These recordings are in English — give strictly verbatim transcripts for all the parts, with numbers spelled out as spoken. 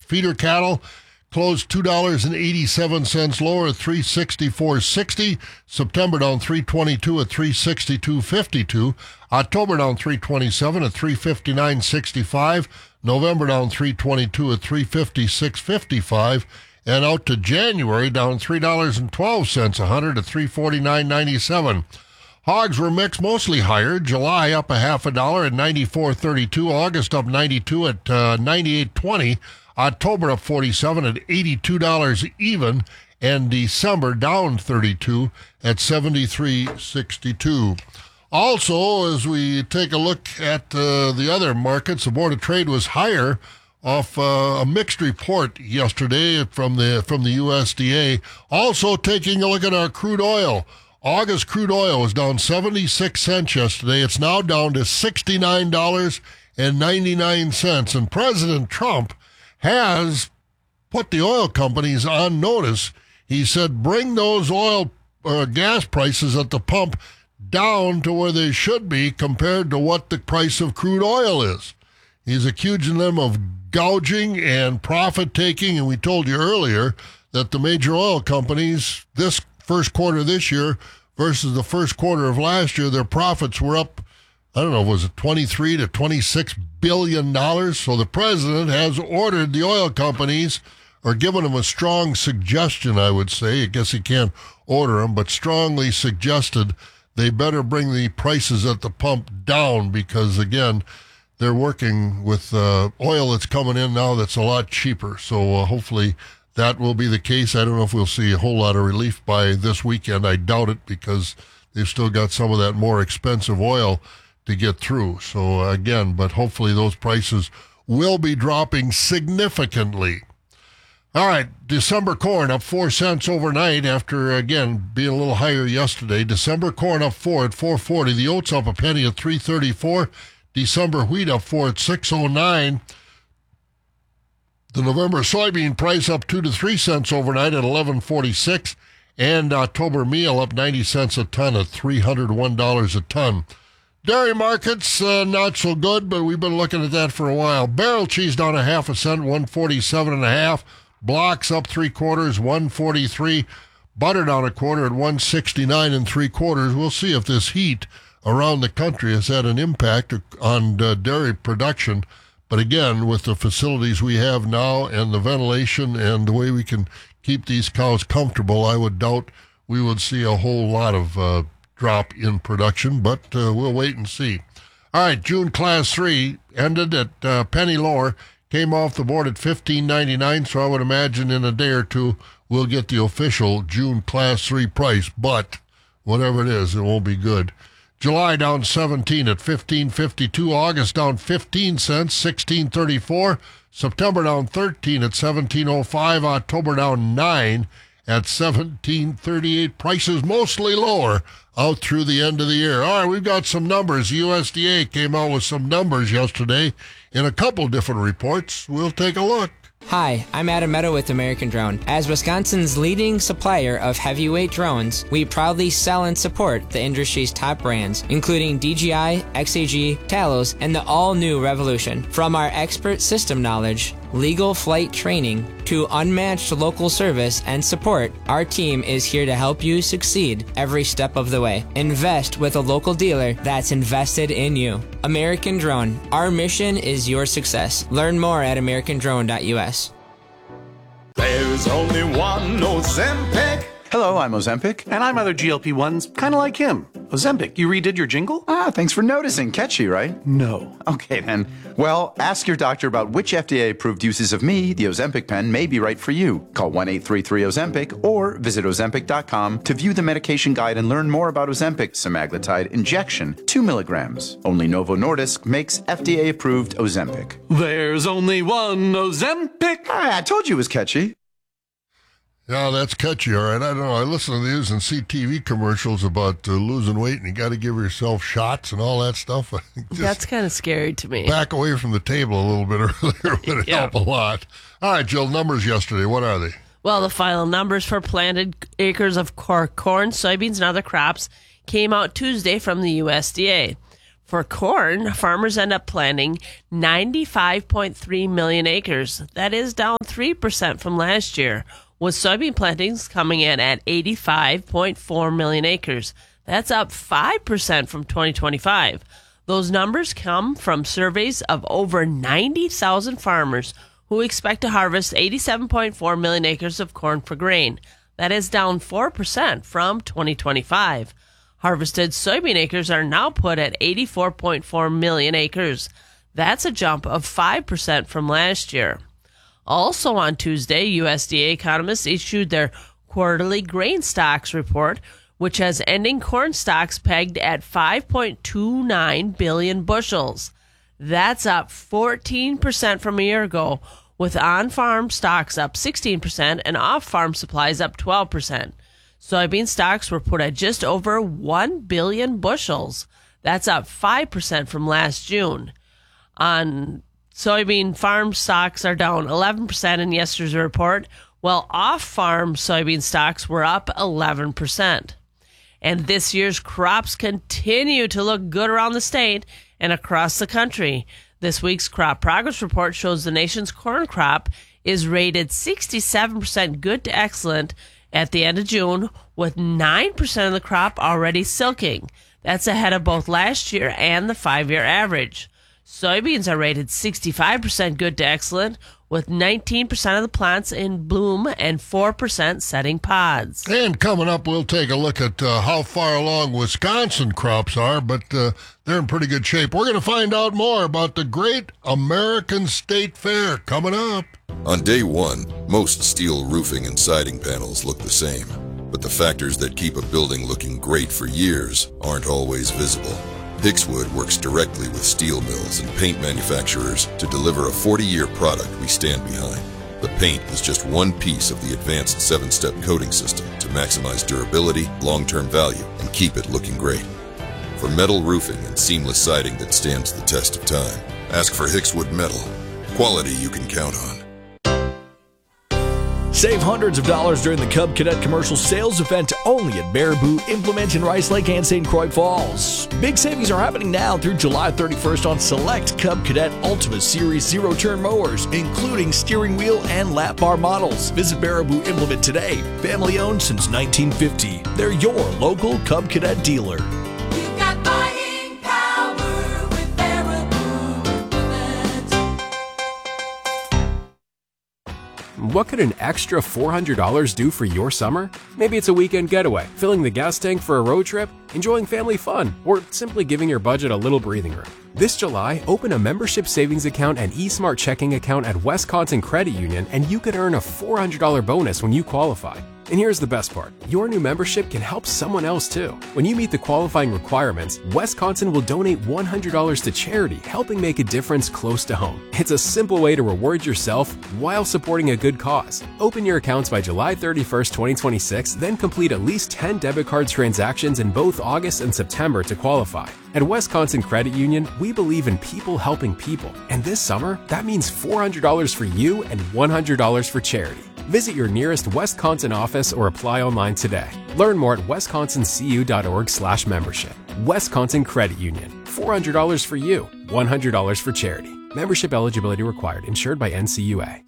Feeder cattle closed two dollars and eighty-seven cents lower at three sixty-four sixty. September down three twenty-two at three sixty-two fifty-two. October down three twenty-seven at three fifty-nine sixty-five. November down three twenty-two at three fifty-six fifty-five. And out to January down three dollars and twelve cents a hundred at three forty-nine ninety-seven. Hogs were mixed, mostly higher. July up a half a dollar at ninety-four thirty-two. August up ninety-two at uh, ninety-eight twenty. October up forty-seven at eighty-two dollars even. And December down thirty-two at seventy-three sixty-two. Also, as we take a look at uh, the other markets, the Board of Trade was higher off uh, a mixed report yesterday from the from the U S D A. Also taking a look at our crude oil. August crude oil was down seventy-six cents yesterday. It's now down to sixty-nine dollars and ninety-nine cents. And President Trump has put the oil companies on notice. He said, bring those oil uh, gas prices at the pump down to where they should be compared to what the price of crude oil is. He's accusing them of gouging and profit-taking, and we told you earlier that the major oil companies, this first quarter this year versus the first quarter of last year, their profits were up, I don't know, was it twenty-three to twenty-six billion dollars? So the president has ordered the oil companies, or given them a strong suggestion, I would say. I guess he can't order them, but strongly suggested they better bring the prices at the pump down because, again, they're working with uh, oil that's coming in now that's a lot cheaper. So uh, hopefully that will be the case. I don't know if we'll see a whole lot of relief by this weekend. I doubt it because they've still got some of that more expensive oil to get through. So uh, again, but hopefully those prices will be dropping significantly. All right, December corn up four cents overnight after, again, being a little higher yesterday. December corn up four at four forty. The oats up a penny at three thirty-four. December wheat up four at six oh nine. The November soybean price up two to three cents overnight at eleven forty-six. And October meal up ninety cents a ton at three hundred one dollars a ton. Dairy markets, uh, not so good, but we've been looking at that for a while. Barrel cheese down a half a cent, one forty-seven and a half. Blocks up three quarters, one forty-three. Butter down a quarter at one sixty-nine and three quarters. We'll see if this heat around the country has had an impact on uh, dairy production. But again, with the facilities we have now and the ventilation and the way we can keep these cows comfortable, I would doubt we would see a whole lot of uh, drop in production, but uh, we'll wait and see. All right, June Class three ended at uh, penny lower. Came off the board at fifteen ninety-nine, so I would imagine in a day or two we'll get the official June Class three price, but whatever it is, it won't be good. July down seventeen at fifteen fifty-two. August down fifteen cents, sixteen thirty-four. September down thirteen at seventeen oh five. October down nine at seventeen thirty-eight. Prices mostly lower out through the end of the year. All right, we've got some numbers. U S D A came out with some numbers yesterday in a couple different reports. We'll take a look. Hi, I'm Adam Meadow with American Drone. As Wisconsin's leading supplier of heavyweight drones, we proudly sell and support the industry's top brands, including D J I, X A G, Talos, and the all-new Revolution. From our expert system knowledge, legal flight training, to unmatched local service and support, our team is here to help you succeed every step of the way. Invest with a local dealer that's invested in you. American Drone. Our mission is your success. Learn more at american drone dot u s. There's only one Ozempic. Hello, I'm Ozempic. And I'm other G L P ones, kind of like him. Ozempic, you redid your jingle? Ah, thanks for noticing. Catchy, right? No. Okay, then. Well, ask your doctor about which F D A-approved uses of me, the Ozempic pen, may be right for you. Call one eight three three Ozempic or visit ozempic dot com to view the medication guide and learn more about Ozempic semaglutide injection, two milligrams. Only Novo Nordisk makes F D A-approved Ozempic. There's only one Ozempic. Ah, I told you it was catchy. Yeah, that's catchy, all right. I don't know. I listen to these and see T V commercials about uh, losing weight and you got to give yourself shots and all that stuff. Just that's kind of scary to me. Back away from the table a little bit earlier would Yeah. help a lot. All right, Jill, numbers yesterday. What are they? Well, the final numbers for planted acres of cor- corn, soybeans, and other crops came out Tuesday from the U S D A. For corn, farmers end up planting ninety-five point three million acres. That is down three percent from last year, with soybean plantings coming in at eighty-five point four million acres. That's up five percent from twenty twenty-five. Those numbers come from surveys of over ninety thousand farmers who expect to harvest eighty-seven point four million acres of corn for grain. That is down four percent from twenty twenty-five. Harvested soybean acres are now put at eighty-four point four million acres. That's a jump of five percent from last year. Also on Tuesday, U S D A economists issued their quarterly grain stocks report, which has ending corn stocks pegged at five point two nine billion bushels. That's up fourteen percent from a year ago, with on-farm stocks up sixteen percent and off-farm supplies up twelve percent. Soybean stocks were put at just over one billion bushels. That's up five percent from last June. On soybean farm stocks are down eleven percent in yesterday's report, while off-farm soybean stocks were up eleven percent. And this year's crops continue to look good around the state and across the country. This week's crop progress report shows the nation's corn crop is rated sixty-seven percent good to excellent at the end of June, with nine percent of the crop already silking. That's ahead of both last year and the five-year average. Soybeans are rated sixty-five percent good to excellent, with nineteen percent of the plants in bloom and four percent setting pods. And coming up, we'll take a look at uh, how far along Wisconsin crops are, but uh, they're in pretty good shape. We're going to find out more about the Great American State Fair coming up. On day one, most steel roofing and siding panels look the same, but the factors that keep a building looking great for years aren't always visible. Hixwood works directly with steel mills and paint manufacturers to deliver a forty-year product we stand behind. The paint is just one piece of the advanced seven-step coating system to maximize durability, long-term value, and keep it looking great. For metal roofing and seamless siding that stands the test of time, ask for Hixwood Metal. Quality you can count on. Save hundreds of dollars during the Cub Cadet commercial sales event only at Baraboo Implement in Rice Lake and Saint Croix Falls. Big savings are happening now through July thirty-first on select Cub Cadet Ultima Series zero-turn mowers, including steering wheel and lap bar models. Visit Baraboo Implement today. Family owned since nineteen fifty. They're your local Cub Cadet dealer. You've got buying power with Baraboo Implement. What could an extra four hundred dollars do for your summer? Maybe it's a weekend getaway, filling the gas tank for a road trip, enjoying family fun, or simply giving your budget a little breathing room. This July, open a membership savings account and eSmart checking account at Wisconsin Credit Union, and you could earn a four hundred dollars bonus when you qualify. And here's the best part. Your new membership can help someone else too. When you meet the qualifying requirements, Wisconsin will donate one hundred dollars to charity, helping make a difference close to home. It's a simple way to reward yourself while supporting a good cause. Open your accounts by July thirty-first, twenty twenty-six, then complete at least ten debit card transactions in both August and September to qualify. At Wisconsin Credit Union, we believe in people helping people. And this summer, that means four hundred dollars for you and one hundred dollars for charity. Visit your nearest Wisconsin office or apply online today. Learn more at wisconsin c u dot org slash membership. Wisconsin Credit Union. four hundred dollars for you, one hundred dollars for charity. Membership eligibility required. Insured by N C U A.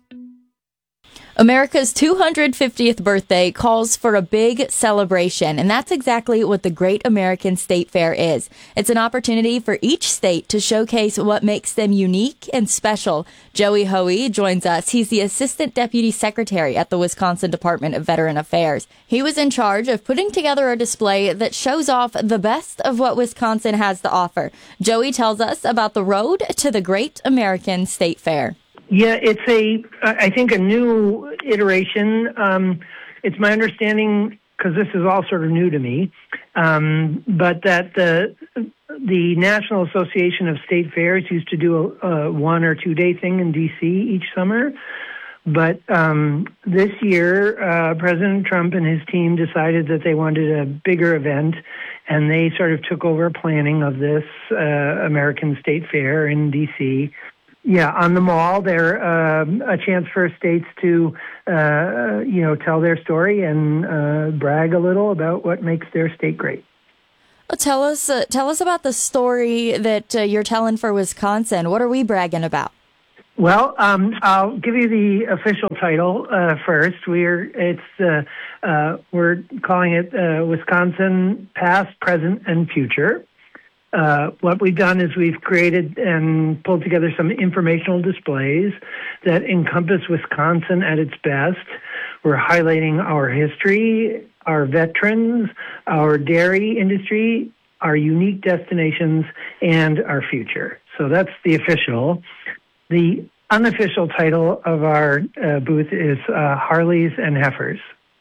America's two hundred fiftieth birthday calls for a big celebration, and that's exactly what the Great American State Fair is. It's an opportunity for each state to showcase what makes them unique and special. Joey Hoey joins us. He's the Assistant Deputy Secretary at the Wisconsin Department of Veteran Affairs. He was in charge of putting together a display that shows off the best of what Wisconsin has to offer. Joey tells us about the road to the Great American State Fair. Yeah, it's a, I think, a new iteration. Um, it's my understanding, because this is all sort of new to me, um, but that the the National Association of State Fairs used to do a, a one or two day thing in D C each summer. But um, this year, uh, President Trump and his team decided that they wanted a bigger event, and they sort of took over planning of this uh, American State Fair in D C. Yeah, on the mall, they're um, a chance for states to, uh, you know, tell their story and uh, brag a little about what makes their state great. Well, tell us, uh, tell us about the story that uh, you're telling for Wisconsin. What are we bragging about? Well, um, I'll give you the official title uh, first. We're it's uh, uh, we're calling it uh, Wisconsin Past, Present, and Future. Uh, what we've done is we've created and pulled together some informational displays that encompass Wisconsin at its best. We're highlighting our history, our veterans, our dairy industry, our unique destinations, and our future. So that's the official. The unofficial title of our uh, booth is uh, Harleys and Heifers.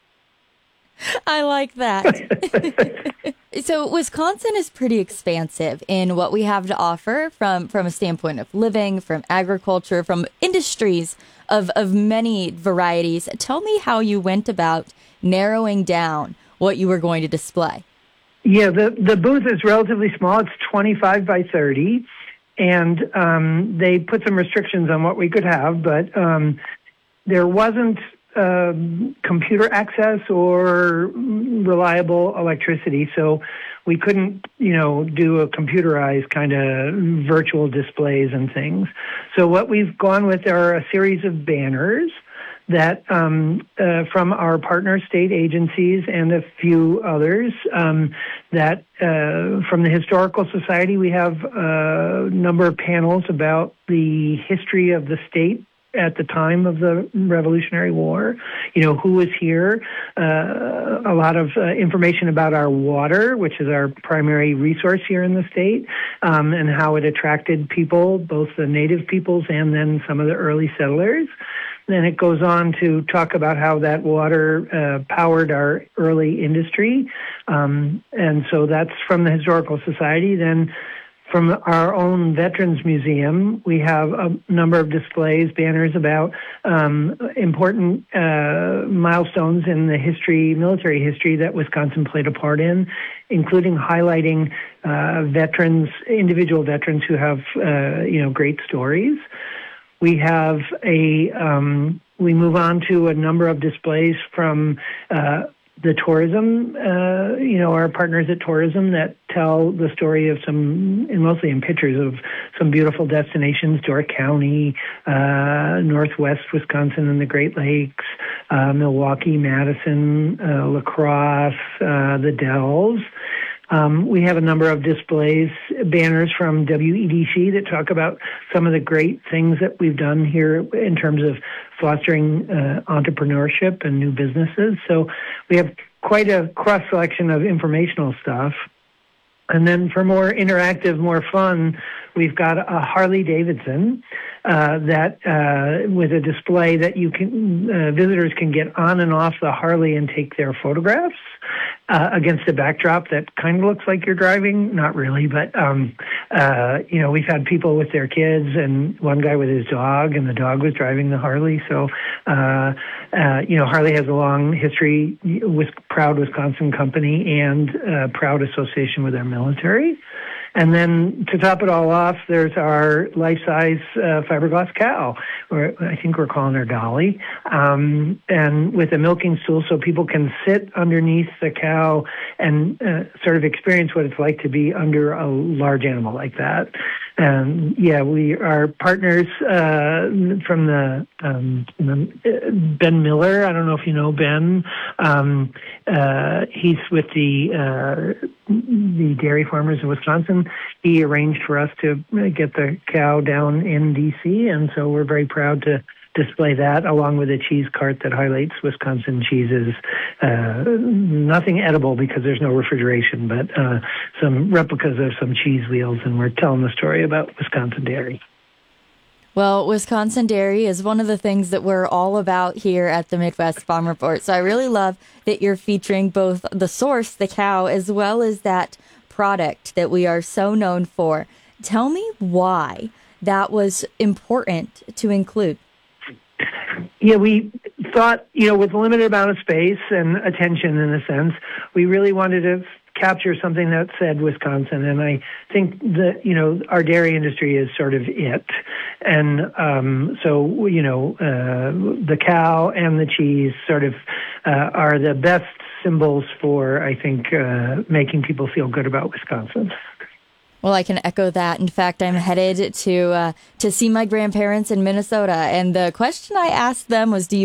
I like that. So Wisconsin is pretty expansive in what we have to offer from, from a standpoint of living, from agriculture, from industries of, of many varieties. Tell me how you went about narrowing down what you were going to display. Yeah, the, the booth is relatively small. It's twenty-five by thirty, and um, they put some restrictions on what we could have, but um, there wasn't Um, computer access or reliable electricity, so we couldn't, you know, do a computerized kind of virtual displays and things. So what we've gone with are a series of banners that um, uh, from our partner state agencies and a few others um, that uh, from the Historical Society, we have a number of panels about the history of the state at the time of the Revolutionary War, you know, who was here, uh, a lot of uh, information about our water, which is our primary resource here in the state, um, and how it attracted people, both the native peoples and then some of the early settlers. Then it goes on to talk about how that water uh, powered our early industry. Um, and so that's from the Historical Society. Then from our own Veterans Museum, we have a number of displays, banners about um, important uh, milestones in the history, military history that Wisconsin played a part in, including highlighting uh, veterans, individual veterans who have, uh, you know, great stories. We have a, um, we move on to a number of displays from uh, the tourism, uh, you know, our partners at tourism that tell the story of some, and mostly in pictures of some beautiful destinations, Door County, uh, Northwest Wisconsin and the Great Lakes, uh, Milwaukee, Madison, uh, La Crosse, uh, the Dells. Um, we have a number of displays, banners from W E D C that talk about some of the great things that we've done here in terms of fostering uh, entrepreneurship and new businesses. So we have quite a cross-selection of informational stuff. And then for more interactive, more fun, we've got a Harley Davidson uh, that uh, with a display that you can uh, visitors can get on and off the Harley and take their photographs uh, against a backdrop that kind of looks like you're driving. Not really, but um, uh, you know, we've had people with their kids and one guy with his dog, and the dog was driving the Harley. So uh, uh, you know, Harley has a long history with proud Wisconsin company and uh, proud association with our military. And then to top it all off, there's our life-size uh, fiberglass cow, or I think we're calling her Dolly, um, and with a milking stool so people can sit underneath the cow and uh, sort of experience what it's like to be under a large animal like that. And yeah, we are partners uh, from the um, Ben Miller. I don't know if you know Ben. Um, uh, he's with the uh, the dairy farmers of Wisconsin. He arranged for us to get the cow down in D C, and so we're very proud to display that along with a cheese cart that highlights Wisconsin cheeses. Uh, nothing edible because there's no refrigeration, but uh, some replicas of some cheese wheels, and we're telling the story about Wisconsin dairy. Well, Wisconsin dairy is one of the things that we're all about here at the Midwest Farm Report. So I really love that you're featuring both the source, the cow, as well as that product that we are so known for. Tell me why that was important to include. Yeah, we thought, you know, with a limited amount of space and attention in a sense, we really wanted to capture something that said Wisconsin. And I think that, you know, our dairy industry is sort of it. And um, so, you know, uh, the cow and the cheese sort of uh, are the best symbols for, I think, uh, making people feel good about Wisconsin. Well, I can echo that. In fact, I'm headed to uh, to see my grandparents in Minnesota, and the question I asked them was, "Do you